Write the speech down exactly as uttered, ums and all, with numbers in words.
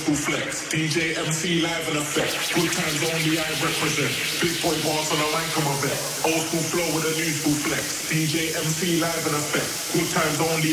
school flex. D J M C live in effect. Good times only I represent. Big boy boss on a mic, I'm a vet. Old school flow with a new school flex. D J M C live in effect. Good times only